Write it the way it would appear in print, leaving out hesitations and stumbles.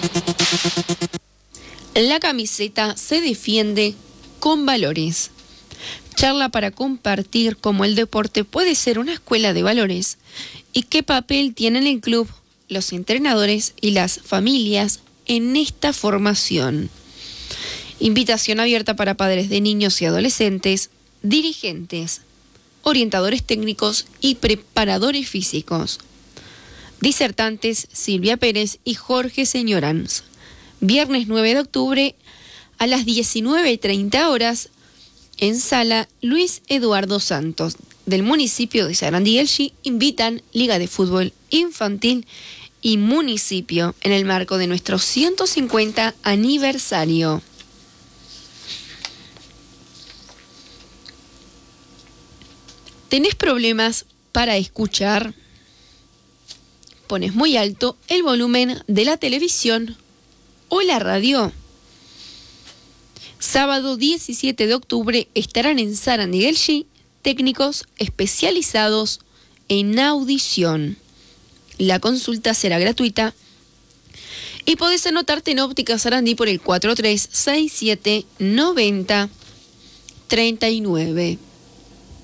La camiseta se defiende con valores. Charla para compartir cómo el deporte puede ser una escuela de valores y qué papel tienen el club, los entrenadores y las familias en esta formación. Invitación abierta para padres de niños y adolescentes, dirigentes, orientadores técnicos y preparadores físicos. Disertantes Silvia Pérez y Jorge Señorans. Viernes 9 de octubre a las 19:30 horas en Sala Luis Eduardo Santos del municipio de Sarandí del Chi. Invitan Liga de Fútbol Infantil y Municipio en el marco de nuestro 150 aniversario. ¿Tenés problemas para escuchar? ¿Pones muy alto el volumen de la televisión o la radio? Sábado 17 de octubre estarán en Sarandí del Chi técnicos especializados en audición. La consulta será gratuita y podés anotarte en Óptica Sarandí por el 43679039.